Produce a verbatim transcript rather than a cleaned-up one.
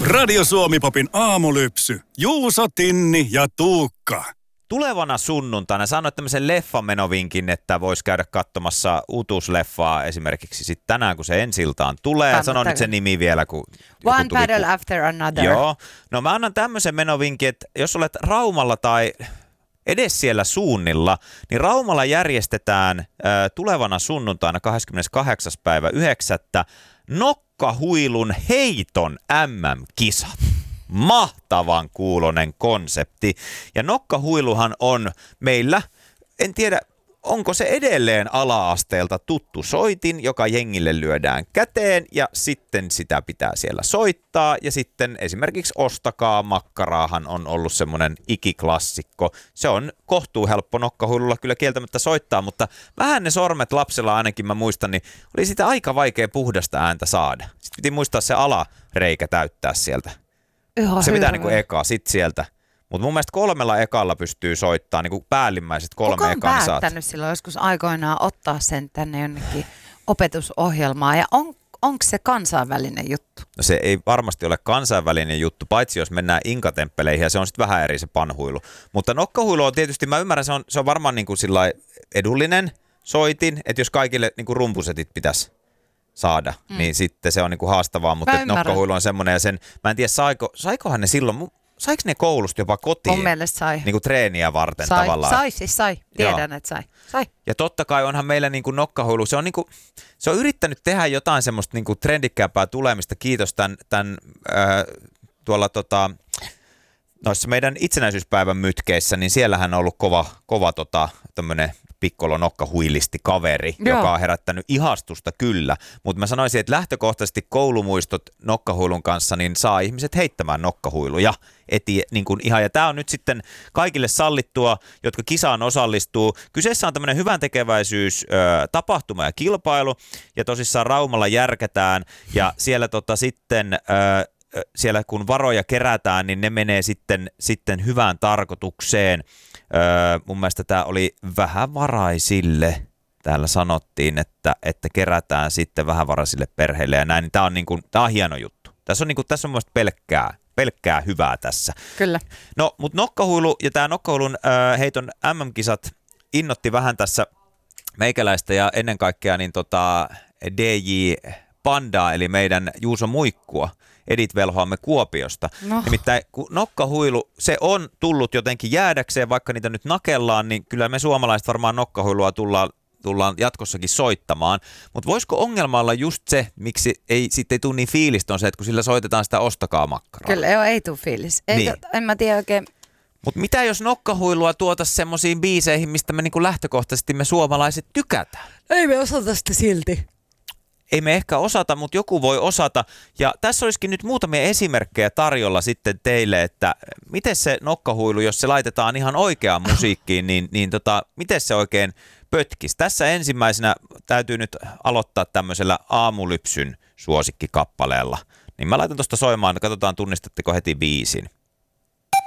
Radio Suomi-popin aamulypsy. Juuso, Tinni ja Tuukka. Tulevana sunnuntaina sanoit tämmöisen leffamenovinkin, että voisi käydä katsomassa uutuusleffaa esimerkiksi sitten tänään, kun se ensiltaan tulee. Kannattaa. Sano nyt sen nimi vielä. Kun One tuli, battle kun... after another. Joo. No mä annan tämmöisen menovinkin, että jos olet Raumalla tai edes siellä suunnilla, niin Raumalla järjestetään äh, tulevana sunnuntaina kahdeskymmeneskahdeksas päivä yhdeksättä nokkahuilun heiton äm äm-kisat. Mahtavan kuulonen konsepti. Ja nokkahuiluhan on meillä, en tiedä, onko se edelleen ala-asteelta tuttu soitin, joka jengille lyödään käteen ja sitten sitä pitää siellä soittaa. Ja sitten esimerkiksi Ostakaa makkaraahan on ollut semmoinen ikiklassikko. Se on kohtuu helppo nokkahuilulla kyllä kieltämättä soittaa, mutta vähän ne sormet lapsella ainakin mä muistan, niin oli sitä aika vaikea puhdasta ääntä saada. Sitten piti muistaa se alareikä täyttää sieltä. Ihan se pitää hyvä. niinku eka, sit sieltä. Mutta mun mielestä kolmella ekalla pystyy soittamaan, niinku päällimmäiset kolme Kuka on ekaa, niin saat. päättänyt silloin joskus aikoinaan ottaa sen tänne jonnekin opetusohjelmaan ja on, onko se kansainvälinen juttu? No se ei varmasti ole kansainvälinen juttu, paitsi jos mennään inkatempeleihin ja se on sitten vähän eri se panhuilu. Mutta nokkahuilu on tietysti, mä ymmärrän, se on, se on varmaan niinku sillai edullinen soitin, että jos kaikille niinku rumpusetit pitäisi saada, mm. niin sitten se on niinku haastavaa, mutta nokkahuilu on semmoinen ja sen, mä en tiedä saiko, saikohan ne silloin, saiko ne koulusta jopa kotiin? Mun mielestä sai. Niinku treeniä varten sai, tavallaan. Sai siis, sai. Tiedän, että sai. sai. Ja totta kai onhan meillä niinku nokkahuilu, se on, niinku, se on yrittänyt tehdä jotain semmoista niinku trendikkääpää tulemista, kiitos tämän, tämän äh, tuolla tota, noissa meidän itsenäisyyspäivän mytkeissä, niin siellähän on ollut kova, kova tota, tämmönen pikkolo nokkahuilisti kaveri, Joo. joka on herättänyt ihastusta kyllä, mutta mä sanoisin, että lähtökohtaisesti koulumuistot nokkahuilun kanssa niin saa ihmiset heittämään nokkahuiluja eti, niin kuin ihan, ja tää on nyt sitten kaikille sallittua, jotka kisaan osallistuu. Kyseessä on tämmöinen hyvän tekeväisyys ö, tapahtuma ja kilpailu, ja tosissaan Raumalla järkätään, ja siellä tota sitten ö, siellä kun varoja kerätään, niin ne menee sitten, sitten hyvään tarkoitukseen. Öö, mun mielestä tämä oli vähävaraisille. Täällä sanottiin, että, että kerätään sitten vähävaraisille perheille ja näin. Niin tämä on, niin kuin, tämä on hieno juttu. Tässä on, niin kuin, tässä on mun mielestä pelkkää, pelkkää hyvää tässä. Kyllä. No, mutta nokkahuilu ja tämä nokkahuilun öö, heiton äm äm-kisat innotti vähän tässä meikäläistä ja ennen kaikkea niin tota D J Pandaa, eli meidän Juuso Muikkua. Edit velhoamme Kuopiosta. No. Nimittäin kun nokkahuilu, se on tullut jotenkin jäädäkseen, vaikka niitä nyt nakellaan, niin kyllä me suomalaiset varmaan nokkahuilua tullaan, tullaan jatkossakin soittamaan. Mutta voisiko ongelma olla just se, miksi ei sitten ei tule niin fiilistä, on se, että kun sillä soitetaan sitä Ostakaa makkaraa. Kyllä, joo, ei tule fiilis. Ei, niin. En mä tiedä oikein. Mutta mitä jos nokkahuilua tuotaisiin semmoisiin biiseihin, mistä me niinku lähtökohtaisesti me suomalaiset tykätään? Ei me osata sitä silti. Ei me ehkä osata, mutta joku voi osata. Ja tässä olisikin nyt muutamia esimerkkejä tarjolla sitten teille, että miten se nokkahuilu, jos se laitetaan ihan oikeaan musiikkiin, niin, niin tota, miten se oikein pötkisi. Tässä ensimmäisenä täytyy nyt aloittaa tämmöisellä aamulypsyn suosikkikappaleella. Niin mä laitan tuosta soimaan, katsotaan tunnistatteko heti biisin.